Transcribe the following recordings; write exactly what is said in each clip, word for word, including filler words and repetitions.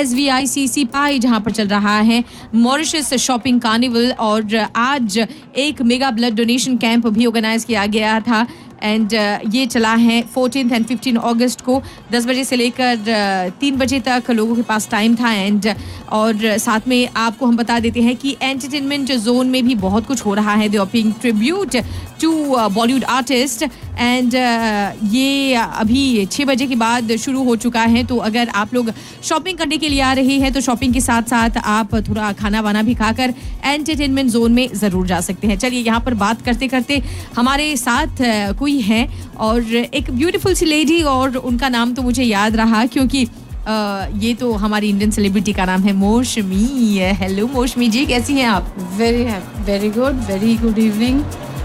S V आई सी सी पाई जहां पर चल रहा है मॉरिशस शॉपिंग कार्निवल और आज एक मेगा ब्लड डोनेशन कैंप भी ऑर्गेनाइज किया गया था एंड uh, ये चला है फोर्टीन एंड फिफ्टीन अगस्त को दस बजे से लेकर तीन uh, बजे तक लोगों के पास टाइम था एंड और साथ में आपको हम बता देते हैं कि एंटरटेनमेंट जोन में भी बहुत कुछ हो रहा है। They are paying tribute to Bollywood artist and ये अभी छः बजे के बाद शुरू हो चुका है। तो अगर आप लोग शॉपिंग करने के लिए आ रहे हैं तो शॉपिंग के साथ साथ आप थोड़ा खाना वाना भी खाकर एंटरटेनमेंट जोन में ज़रूर जा सकते हैं। चलिए यहाँ पर बात करते करते हमारे साथ uh, कोई है और एक ब्यूटीफुल सी लेडी और उनका नाम तो मुझे याद रहा क्योंकि आ, ये तो हमारी इंडियन सेलिब्रिटी का नाम है मौसमी। हेलो मौसमी जी, कैसी हैं आप? Very very good very good evening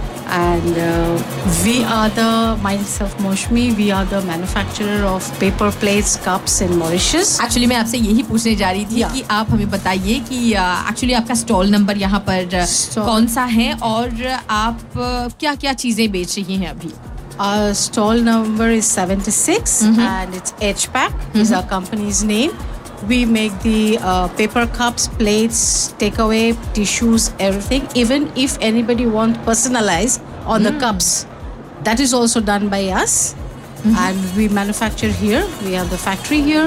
and uh, we are the myself Maushmi, we are the manufacturer of paper plates cups in Mauritius. Actually मैं आपसे यही पूछने जा रही थी yeah. कि आप हमें बताइए कि एक्चुअली uh, आपका स्टॉल नंबर यहाँ पर uh, कौन सा है और आप uh, क्या क्या चीज़ें बेच रही हैं अभी? Our stall number is seventy-six mm-hmm. and it's H PAC mm-hmm. is our company's name. We make the uh, paper cups, plates, takeaway, tissues, everything. Even if anybody wants personalized on mm. the cups, that is also done by us. Mm-hmm. And we manufacture here. We have the factory here.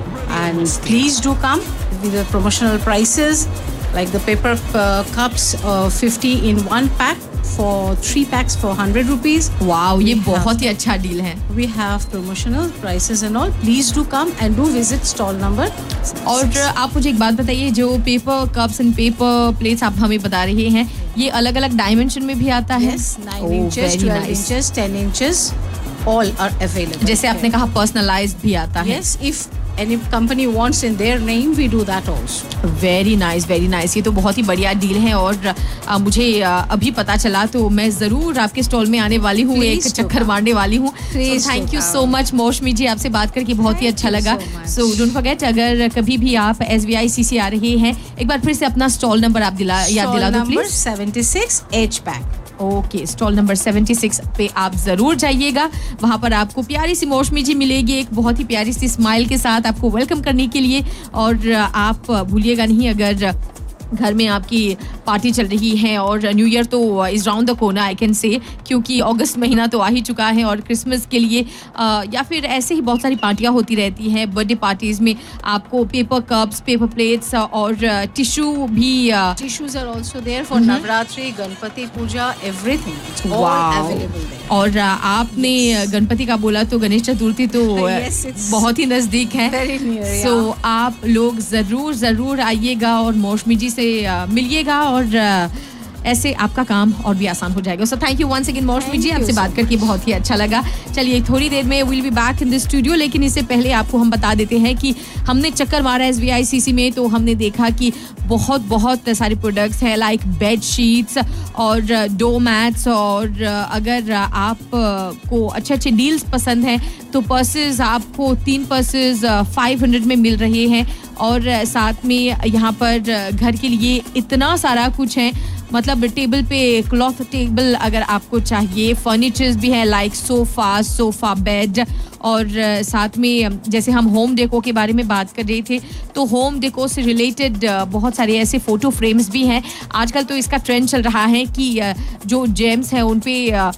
And please do come with the promotional prices. Like the paper uh, cups, uh, fifty in one pack. For three packs for one hundred rupees. Wow, ये बहुत ही अच्छा deal है. We have promotional prices and all. Please do come and do visit stall number. और आप मुझे एक बात बताइए, जो paper cups and paper plates आप हमें बता रहे हैं, ये अलग अलग डायमेंशन में भी आता है? Yes, nine inches, twelve inches, ten inches, all are available. जैसे आपने कहा पर्सनलाइज्ड भी आता है. Yes, if any company wants in their name, we do that also. Very nice, very nice. ये तो बहुत ही बढ़िया डील है और आ, मुझे आ, अभी पता चला तो मैं ज़रूर आपके स्टॉल में आने वाली हूँ, एक चक्कर मारने वाली हूँ. थैंक यू सो मच मौसमी जी, आपसे बात करके बहुत ही अच्छा लगा. सो डोंट फॉरगेट, अगर कभी भी आप एस वी आई सी सी आ रहे हैं, एक बार फिर से अपना स्टॉल नंबर आप दिला याद दिला दो please. seventy-six H PAC. Okay, stall number छिहत्तर पे आप जरूर जाइएगा. वहां पर आपको प्यारी सी मौसमी जी मिलेगी, एक बहुत ही प्यारी सी स्माइल के साथ आपको वेलकम करने के लिए. और आप भूलिएगा नहीं, अगर घर में आपकी पार्टी चल रही है और न्यू ईयर तो is round the corner I can say, क्योंकि अगस्त महीना तो आ ही चुका है और क्रिसमस के लिए आ, या फिर ऐसे ही बहुत सारी पार्टियां होती रहती हैं. बर्थडे पार्टीज़ में आपको पेपर कप्स, पेपर प्लेट्स और टिश्यू भी. Tissues are also there for Navratri, Ganpati Puja, everything all available there. और आपने yes. गणपति का बोला तो गणेश चतुर्थी तो yes, बहुत ही नज़दीक है. सो so, आप लोग ज़रूर ज़रूर आइएगा और मौसमी जी से मिलिएगा और ऐसे आपका काम और भी आसान हो जाएगा. So thank you once again मौसमी जी, आपसे बात करके बहुत ही अच्छा लगा. चलिए थोड़ी देर में will be back in the studio, लेकिन इससे पहले आपको हम बता देते हैं कि हमने चक्कर मारा एस वी आई सी सी में तो हमने देखा कि बहुत बहुत सारे प्रोडक्ट्स हैं, लाइक बेड शीट्स और डो मैट्स. और अगर आप को अच्छे अच्छे डील्स पसंद हैं तो पर्सेस आपको तीन पर्सेस फाइव हंड्रेड में मिल रहे हैं. और साथ में यहाँ पर घर के लिए इतना सारा कुछ है, मतलब टेबल पे क्लॉथ टेबल अगर आपको चाहिए, फर्नीचर्स भी है लाइक सोफ़ा, सोफ़ा बेड. और साथ में जैसे हम होम डेको के बारे में बात कर रहे थे तो होम डेको से रिलेटेड बहुत सारे ऐसे फ़ोटो फ्रेम्स भी हैं. आजकल तो इसका ट्रेंड चल रहा है कि जो जेम्स हैं उन पे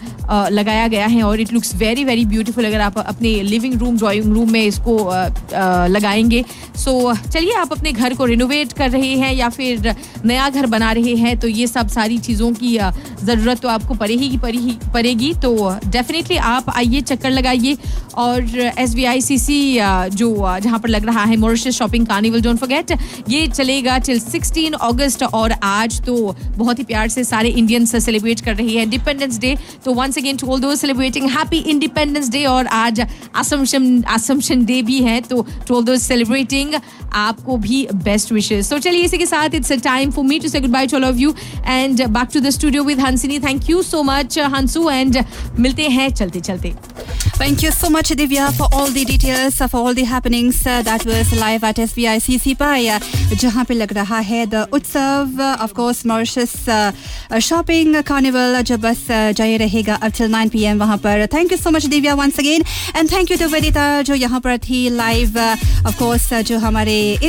लगाया गया है और it looks very very beautiful अगर आप अपने लिविंग रूम, ड्राइंग रूम में इसको लगाएंगे. सो चलिए, आप अपने घर को रिनोवेट कर रहे हैं या फिर नया घर बना रहे हैं तो ये सब सारी चीज़ों की ज़रूरत तो आपको पड़ेगी पड़ेगी तो डेफिनेटली आप आइए, चक्कर लगाइए. और एस वी आई सी सी जो जहाँ पर लग रहा है Mauritius shopping carnival, don't forget, ये चलेगा टिल सिक्सटीन अगस्त. और आज तो बहुत ही प्यार से सारे इंडियंस सेलिब्रेट कर रहे हैं इंडिपेंडेंस डे. तो once again to all those celebrating happy independence day. और आज असम्पशन असम्पशन डे भी है, तो टू ऑल दोज सेलिब्रेटिंग आपको भी बेस्ट विशेस. तो चलिए इसी के साथ it's a time for me to से good by two all of you and back to the studio with Hansini. Thank you so much हंसू and मिलते हैं चलते चलते. Thank you so much, Divya, for all the details, uh, for all the happenings. Uh, that was live at S V I C C Pai, uh, जहाँ पे लग रहा है the उत्सव, uh, of course, Mauritius uh, uh, shopping carnival, जो बस uh, जारी रहेगा up till nine p m वहाँ पर. Thank you so much, Divya, once again, and thank you to Vedita, जो यहाँ पर थी live, uh, of course, uh, जो हमारे